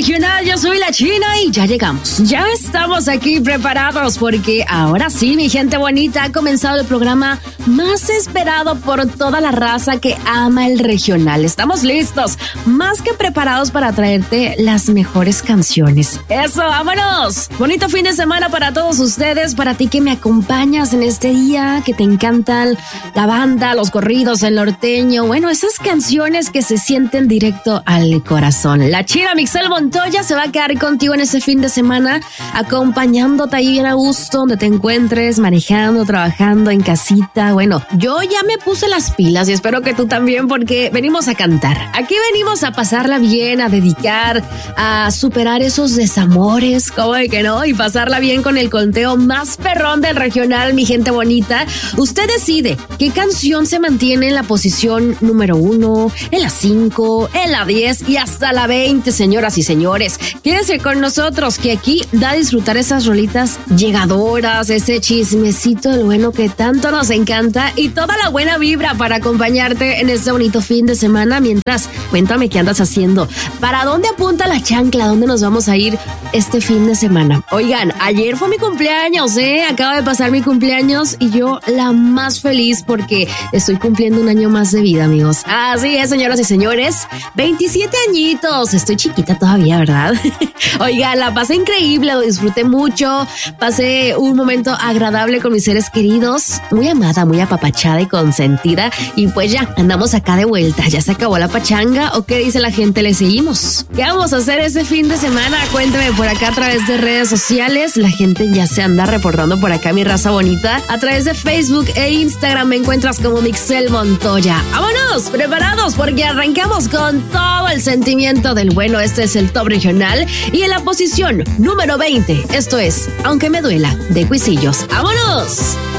Regional, yo soy la China y ya llegamos. Ya estamos aquí preparados porque ahora sí, mi gente bonita, ha comenzado el programa más esperado por toda la raza que ama el regional. Estamos listos, más que preparados para traerte las mejores canciones. ¡Eso, vámonos! Bonito fin de semana para todos ustedes, para ti que me acompañas en este día, que te encantan la banda, los corridos, el norteño, bueno, esas canciones que se sienten directo al corazón. La China Mixel Montoya se va a quedar contigo en este fin de semana, acompañándote ahí bien a gusto, donde te encuentres, manejando, trabajando en casita. Bueno, yo ya me puse las pilas y espero que tú también, porque venimos a cantar. Aquí venimos a pasarla bien, a dedicar, a superar esos desamores, como de que no, y pasarla bien con el conteo más perrón del regional, mi gente bonita. Usted decide qué canción se mantiene en la posición número 1, en la 5, en la 10 y hasta la 20, señoras y señores. Quédense con nosotros, que aquí da a disfrutar esas rolitas llegadoras, ese chismecito del bueno que tanto nos encanta y toda la buena vibra para acompañarte en este bonito fin de semana. Mientras, cuéntame qué andas haciendo. ¿Para dónde apunta la chancla? ¿A dónde nos vamos a ir este fin de semana? Oigan, ayer fue mi cumpleaños, acaba de pasar mi cumpleaños y yo la más feliz porque estoy cumpliendo un año más de vida, amigos. Así es, señoras y señores, 27 añitos. Estoy chiquita todavía, ¿verdad? Oiga, la pasé increíble, lo disfruté mucho, pasé un momento agradable con mis seres queridos, muy amada, muy apapachada y consentida, y pues ya, andamos acá de vuelta. ¿Ya se acabó la pachanga o qué dice la gente? ¿Le seguimos? ¿Qué vamos a hacer este fin de semana? Cuénteme por acá a través de redes sociales. La gente ya se anda reportando por acá, mi raza bonita. A través de Facebook e Instagram me encuentras como Mixel Montoya. ¡Vámonos! ¿Preparados? Porque arrancamos con todo el sentimiento del bueno. Este es el Top Regional y en la posición número 20, esto es Aunque me duela, de Cuisillos. ¡Vámonos!